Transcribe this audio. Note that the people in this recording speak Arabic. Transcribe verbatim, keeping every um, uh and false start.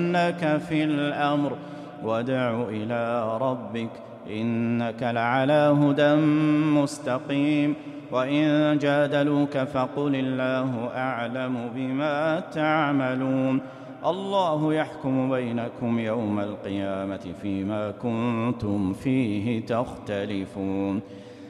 لك في الأمر وادع إلى ربك إنك لعلى هدى مستقيم. وإن جادلوك فقل الله أعلم بما تعملون. الله يحكم بينكم يوم القيامة فيما كنتم فيه تختلفون.